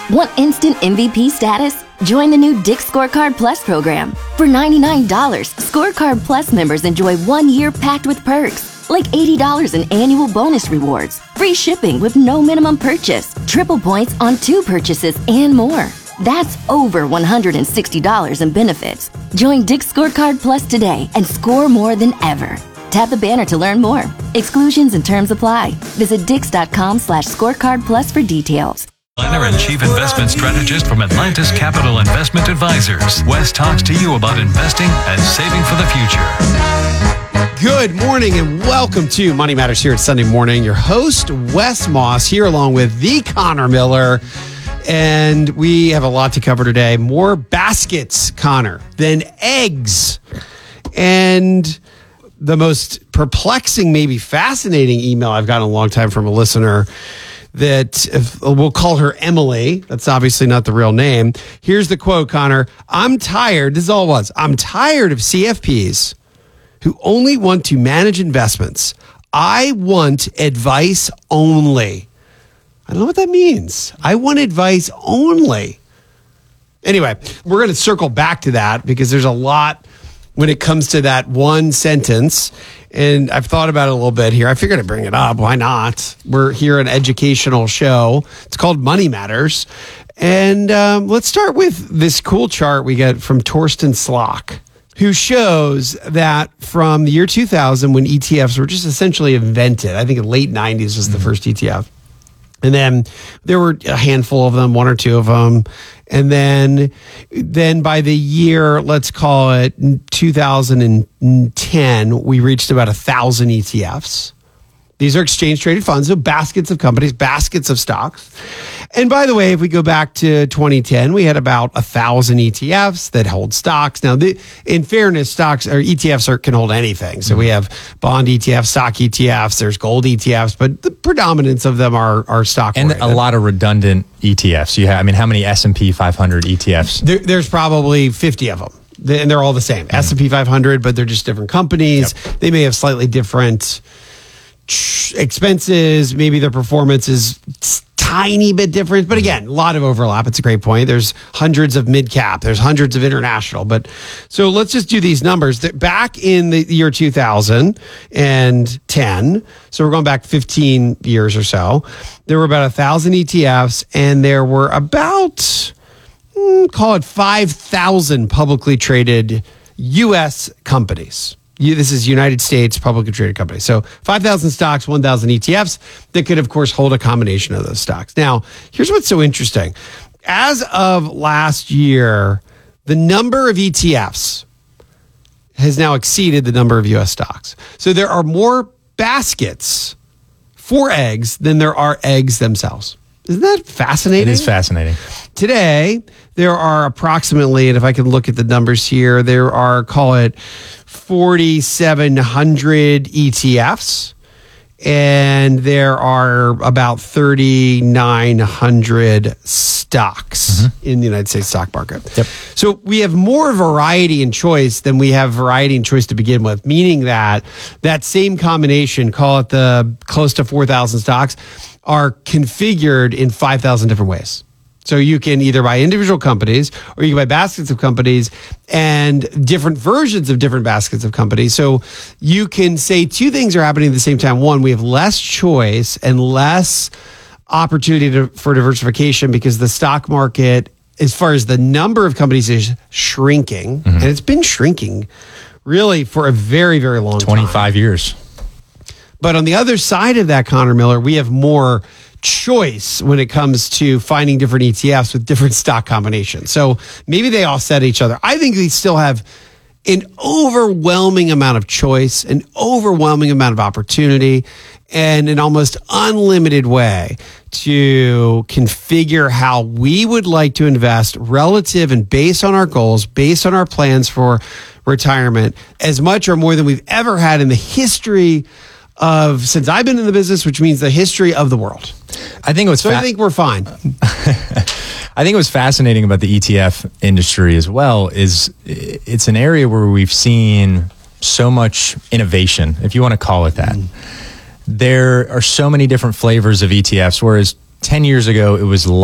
Want instant MVP status? Join the new Dick's Scorecard Plus program. For $99, Scorecard Plus members enjoy 1 year packed with perks, like $80 in annual bonus rewards, free shipping with no minimum purchase, triple points on 2 purchases, and more. That's over $160 in benefits. Join Dick's Scorecard Plus today and score more than ever. Tap the banner to learn more. Exclusions and terms apply. Visit dix.com/scorecard plus for details. Planner and Chief Investment Strategist from Atlantis Capital Investment Advisors. Wes talks to you about investing and saving for the future. Good morning and welcome to Money Matters here at Sunday morning. Your host, Wes Moss, here along with the Connor Miller. And we have a lot to cover today. More baskets, Connor, than eggs. And the most perplexing, maybe fascinating email I've gotten in a long time from a listener that we'll call her Emily. That's obviously not the real name. Here's the quote, Connor. I'm tired. This is all it was. I'm tired of CFPs who only want to manage investments. I want advice only. I don't know what that means. I want advice only. Anyway, we're going to circle back to that because there's a lot when it comes to that one sentence. And I've thought about it a little bit here. I figured I'd bring it up. Why not? We're here an educational show. It's called Money Matters. And let's start with this cool chart we get from Torsten Slok, who shows that from the year 2000, when ETFs were just essentially invented, I think in the late 90s was the first ETF. And then there were a handful of them, 1 or 2 of them. And then by the year, let's call it 2010, we reached about 1,000 ETFs. These are exchange traded funds, so baskets of companies, baskets of stocks. And by the way, if we go back to 2010, we had about 1,000 ETFs that hold stocks. Now, in fairness, stocks or ETFs can hold anything. So we have bond ETFs, stock ETFs, there's gold ETFs, but the predominance of them are stock and oriented. A lot of redundant ETFs. You have, how many S&P 500 ETFs? There's probably 50 of them. And they're all the same. S&P 500, but they're just different companies. Yep. They may have slightly different expenses. Maybe their performance is tiny bit different, but again, a lot of overlap. It's a great point. There's hundreds of mid cap, there's hundreds of international, but so let's just do these numbers. Back in the year 2010, so we're going back 15 years or so, there were about 1,000 ETFs, and there were about call it 5,000 publicly traded U.S. companies. This is United States publicly traded companies. So 5,000 stocks, 1,000 ETFs that could, of course, hold a combination of those stocks. Now, here's what's so interesting. As of last year, the number of ETFs has now exceeded the number of U.S. stocks. So there are more baskets for eggs than there are eggs themselves. Isn't that fascinating? It is fascinating. Today, there are approximately, and if I can look at the numbers here, there are, call it 4,700 ETFs, and there are about 3,900 stocks in the United States stock market. Yep. So we have more variety and choice than we have variety and choice to begin with, meaning that that same combination, call it the close to 4,000 stocks, are configured in 5,000 different ways. So you can either buy individual companies or you can buy baskets of companies and different versions of different baskets of companies. So you can say 2 things are happening at the same time. One, we have less choice and less opportunity for diversification because the stock market, as far as the number of companies, is shrinking. And it's been shrinking really for a very, very long 25 years. But on the other side of that, Connor Miller, we have more choice when it comes to finding different ETFs with different stock combinations. So maybe they offset each other. I think we still have an overwhelming amount of choice, an overwhelming amount of opportunity, and an almost unlimited way to configure how we would like to invest relative and based on our goals, based on our plans for retirement, as much or more than we've ever had in the history of since I've been in the business, which means the history of the world. I think I think we're fine. I think what's fascinating about the ETF industry as well is it's an area where we've seen so much innovation, if you want to call it that. There are so many different flavors of ETFs, whereas 10 years ago, it was